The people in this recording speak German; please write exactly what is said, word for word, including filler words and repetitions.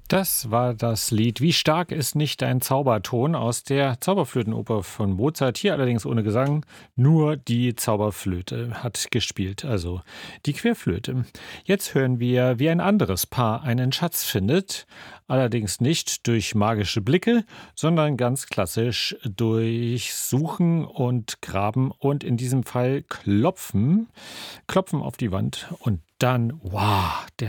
Das war das Lied „Wie stark ist nicht dein Zauberton" aus der Zauberflötenoper von Mozart. Hier allerdings ohne Gesang, nur die Zauberflöte hat gespielt, also die Querflöte. Jetzt hören wir, wie ein anderes Paar einen Schatz findet. Allerdings nicht durch magische Blicke, sondern ganz klassisch durch Suchen und Graben und in diesem Fall Klopfen. Klopfen auf die Wand und dann, wow, der